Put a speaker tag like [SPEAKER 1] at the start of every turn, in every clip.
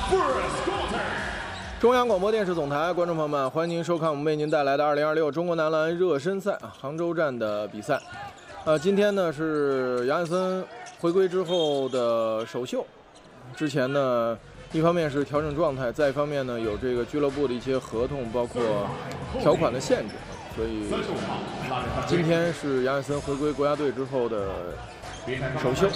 [SPEAKER 1] 中央广播电视总台观众朋友们，欢迎您收看我们为您带来的2026中国男篮热身赛杭州站的比赛。今天呢是杨汉森回归之后的首秀。之前呢，一方面是调整状态，再一方面呢有这个俱乐部的一些合同，包括条款的限制，所以今天是杨汉森回归国家队之后的首秀。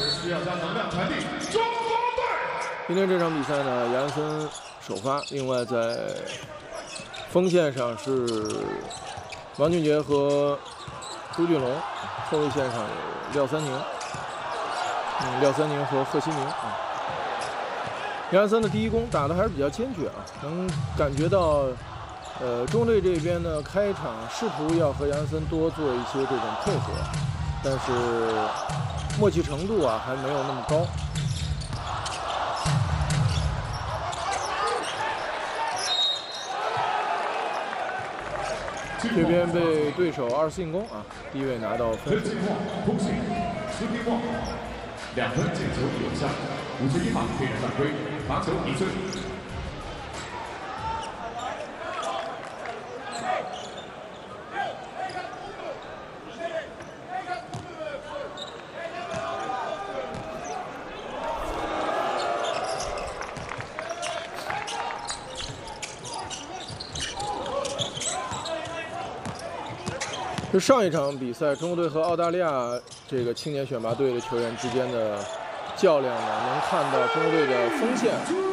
[SPEAKER 1] 今天这场比赛呢，杨汉森首发，另外在锋线上是王俊杰和朱俊龙，后卫线上有廖三宁，和贺新宁啊。杨汉森的第一攻打得还是比较坚决啊，能感觉到，中队这边呢开场试图要和杨汉森多做一些这种配合，但是默契程度啊还没有那么高。这边被对手2次进攻啊，第一位拿到分数。
[SPEAKER 2] 2分进球有效，51码被人犯规，罚球1分。
[SPEAKER 1] 就上一场比赛，中国队和澳大利亚这个青年选拔队的球员之间的较量呢，能看到中国队的锋线